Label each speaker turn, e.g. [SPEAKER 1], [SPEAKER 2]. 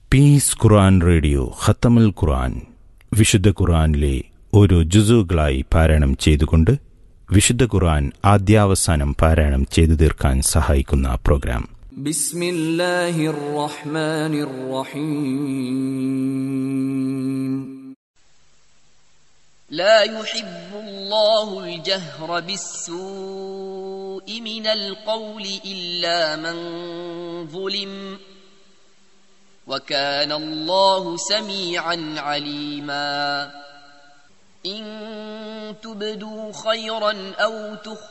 [SPEAKER 1] പീസ് ഖുർആൻ റേഡിയോ ഖത്തമുൽ ഖുർആൻ വിശുദ്ധ ഖുർആനിലെ ഓരോ ജുസുകളായി പാരായണം ചെയ്തുകൊണ്ട് വിശുദ്ധ ഖുർആൻ ആദ്യാവസാനം പാരായണം ചെയ്തു തീർക്കാൻ സഹായിക്കുന്ന പ്രോഗ്രാം.
[SPEAKER 2] ബിസ്മില്ലാഹിർ റഹ്മാനിർ റഹീം.
[SPEAKER 3] لا يحب الله الجهر بالسوء من القول إلا من ظلم وكان الله سميعا عليما. إن تبدوا خيرا أو